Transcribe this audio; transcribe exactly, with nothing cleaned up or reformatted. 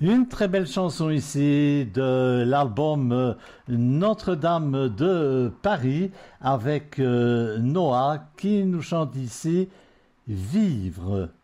Une très belle chanson ici de l'album euh, Notre-Dame de Paris avec euh, Noah qui nous chante ici Vivre.